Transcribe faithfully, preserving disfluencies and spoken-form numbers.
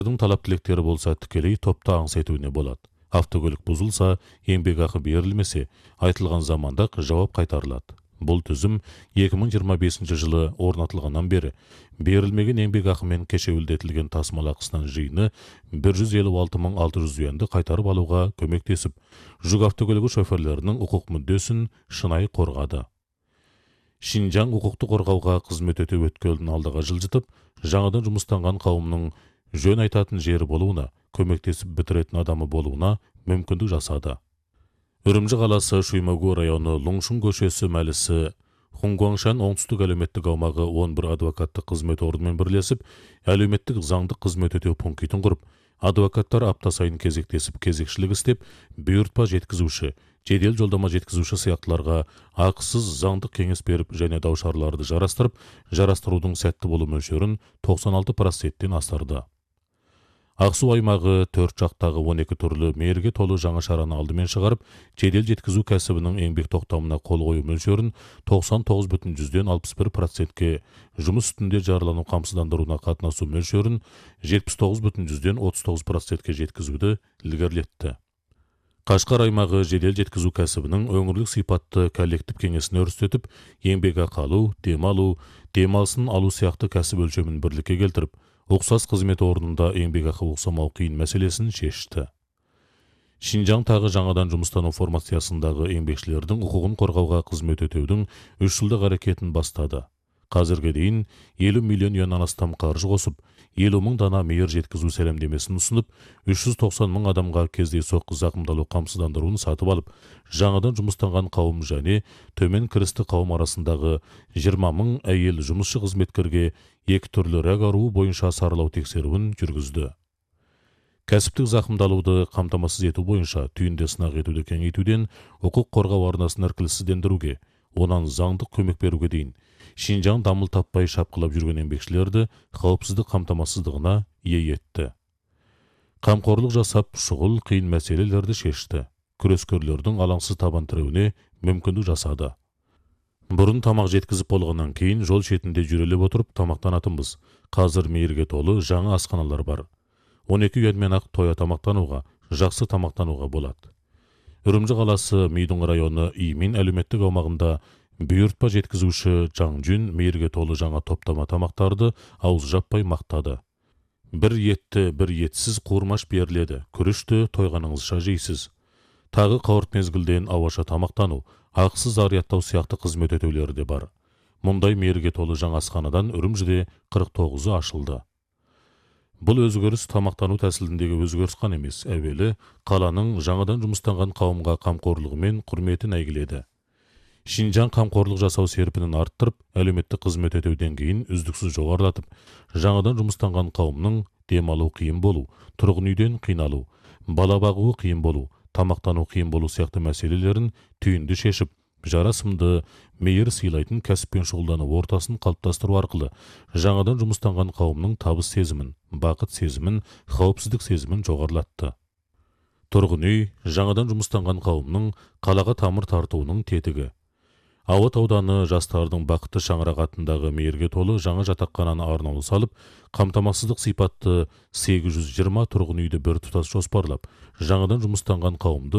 талап тилектери болса тікелей топта аңс етуіне болады. Автокөлік бұзылса, еңбек ақы берілмесе, айтылған заманда жауап қайтарылады. Бұл түзім екі мың жиырма бесінші жылы орнатылғаннан бері берілмеген еңбек ақымен кешеуілдетілген тасымал ақысынан жиыны бір жүз елу алты мың алты жүз юанды қайтарып алуға көмектесіп, жүк автокөлігі шоферлерінің құқық мүддесін шынайы қорғады. Шинжаң құқықты қорғауға қызмет өтеу өткелін алдыға жылжытып, жаңадан жұмыстанған қауымның жөн айтатын жері болуына, көмектесіп бітіретін адамы болуына мүмкіндік жасады. Үрімжі қаласы Шуймагу районы Луңшун көшесі мәлісі Хунгуаңшан оңтүстік әлеуметтік аумағы он бір адвокаттық қызмет орнымен бірлесіп, әлеуметтік заңдық қызмет өтеу пунктін құрып, адвокаттар апта сайын кезектесіп кезекшілік істеп, бұйыртпа жеткізуші, жедел жолдама жеткізуші сияқтыларға ақысыз заңдық кеңес беріп және даушарларды жарастырып, жарастырудың сәтті болу мөлшерін тоқсан алты проценттен асырды. Ақсу аймағы төрт жақтағы он екі түрлі мерге толы жаңа шараны алдымен шығарып, жедел жеткізу кәсібінің еңбек тоқтамына қол қою мөлшерін тоқсан тоғыз бүтін жүзден алпыс бір процентке, жұмыс үстінде жаралану қамсыздандыруына қатынасу мөлшерін жетпіс тоғыз бүтін жүзден отыз тоғыз процентке жеткізуді ілгерілетті. Қашқар аймағы жедел жеткізу кәсібінің өңірлік сипатты коллектив кеңесін өрістетіп, еңбек ақы алу, демалу, демалысын алу сияқты кәсіп өлшемін бірлікке келтіріп, ұқсас қызмет орнында еңбек ақы ұқсамау қиын мәселесін шешті. Шинжаң тағы жаңадан жұмыстану формациясындағы еңбекшілердің құқығын қорғауға қызмет өтеудің үш жылдық әрекетін бастады. Қазірге дейін елу миллион юаннан астам қаржы қосып, елу мың дана мейір жеткізу сәлемдемесін ұсынып, үш жүз тоқсан мың адамға кездейсоқ зақымдалу қамсыздандыруын сатып алып, жаңадан жұмыстанған қауым және төмен кірісті қауым арасындағы жиырма мың әйел жұмысшы қызметкерге екі түрлі рак ауруы бойынша саралау тексеруін жүргізді. Кәсіптік зақымдалуды қамтамасыз ету бойынша түйінді сынақ етуді кеңейтуден құқық қорғау арнасын іркіліссіздендіруге, онан заңдық көмек беруге дейін Шинжаң дамыл таппай шапқылап жүрген еңбекшілерді қауіпсіздік қамтамасыздығына ие етті. Қамқорлық жасап, шұғыл қиын мәселелерді шешті. Күрескерлердің алаңсыз табан тіреуіне мүмкіндік жасады. Бұрын тамақ жеткізіп болғаннан кейін жол шетінде жүрелеп отырып тамақтанатынбыз. Қазір мейірге толы жаңа асханалар бар. он екі юанмен ақ тоя тамақтануға, жақсы тамақтануға болады. Үрімжі қаласы Мидың районы Имин әлеуметтік аумағында бұйыртпа жеткізуші Жаңжүн мейірге толы жаңа топтама тамақтарды ауыз жаппай мақтады. Бір етті, бір етсіз қуырмаш беріледі, күрішті тойғаныңызша жейсіз. Тағы қауырт мезгілден ауаша тамақтану, ақысыз арияттау сияқты қызмет өтеулері де бар. Мұндай мейірге толы жаңа асханадан Үрімжіде қырық тоғызы ашылды. Бұл өзгеріс тамақтану тәсіліндегі өзгеріс қана емес, әуелі қаланың жаңадан жұмыстанған қауымға қамқорлығы мен құрметін әйгіледі. Шинжаң қамқорлық жасау серпінін арттырып, әлеуметтік қызмет өтеу деңгейін үздіксіз жоғарылатып, жаңадан жұмыстанған қауымның демалу қиын болу, тұрғын үйден қиналу, бала бағуы қиын болу, тамақтану қиын болу сияқты мәселелерін түйінді шешіп, жарасымды, мейір сыйлайтын кәсіппен шұғылдану ортасын қалыптастыру арқылы жаңадан жұмыстанған қауымның табыс сезімін, бақыт сезімін, қауіпсіздік сезімін жоғарылатты. Тұрғын үй жаңадан жұмыстанған қауымның қалаға тамыр тартуының тетігі. Ауат ауданы жастардың бақытты шаңырақ атындағы мейірге толы жаңа жатақхананы арнаулы салып, қамтамасыздық сипатты сегіз жүз жиырма тұрғын үйді бір тұтас жоспарлап, жаңадан жұмыстанған қауымды